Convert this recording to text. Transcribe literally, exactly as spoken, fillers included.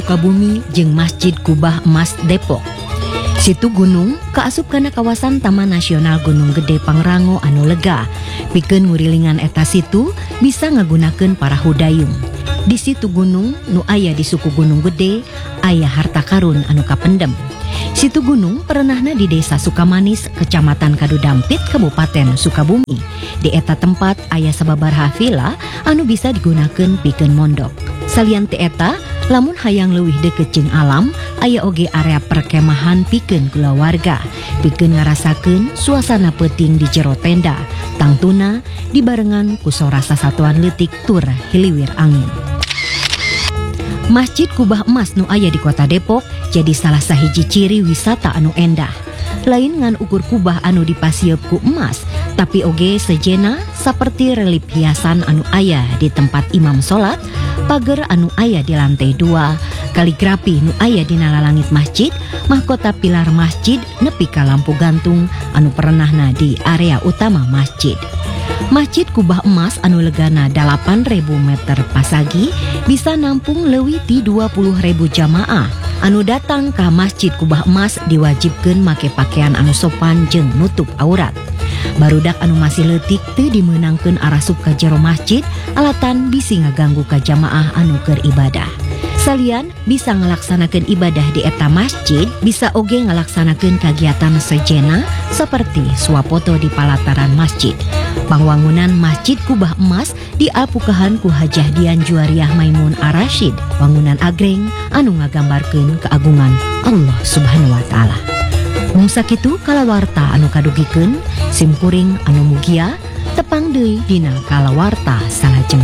Sukabumi jeung Masjid Kubah Emas Depok. Situ gunung kaasup kana kawasan Taman Nasional Gunung Gede Pangrango anu lega. Pikeun ngurilingan eta situ bisa ngagunakeun para hudayung. Di situ gunung nu aya di suku Gunung Gede aya harta karun anu kapendem. Situ gunung perenahna di Desa Sukamanis, Kecamatan Kadudampit, Kabupaten Sukabumi. Di eta tempat aya sababaraha villa anu bisa digunakeun pikeun mondok. Salian ti eta, lamun hayang leuwih deukeut jeung alam, aya oge area perkemahan pikeun kulawarga, pikeun ngarasakeun suasana peuting di jero tenda, tangtuna dibarengan ku sora sasatuan leutik tur hiliwir angin. Masjid Kubah Emas nu aya di Kota Depok jadi salah sahiji ciri wisata anu endah. Lain ngan ukur kubah anu dipasieup ku emas, tapi oge sejena saperti relip hiasan anu aya di tempat imam salat, pager anu aya di lantai dua, kaligrafi nu aya di nalalangit masjid, mahkota pilar masjid nepi ka lampu gantung anu perenahna di area utama masjid. Masjid Kubah Emas anu legana dalapan ribu meter pasagi bisa nampung leuwih ti dua puluh ribu jamaah. Anu datang ka Masjid Kubah Emas diwajibkeun make pakaian anu sopan jeung nutup aurat. Barudak anu masih leutik teu dimeunangkeun arasup ka jero masjid alatan bisi ngaganggu ka jamaah anu keur ibadah. Salian bisa ngalaksanakeun ibadah di eta masjid, bisa oge ngalaksanakeun kagiatan sejena seperti swapoto di palataran masjid. Pangwangunan Masjid Kubah Emas dialpukahan ku Hajah Dian Juariah Maimun Ar-Rasyid, wangunan agreng anu ngagambarkeun keagungan Allah Subhanahu wa taala. Mung sakitu kalawarta anu kadugikeun, simkuring anu mugia tepang deui dina kalawarta salajeng.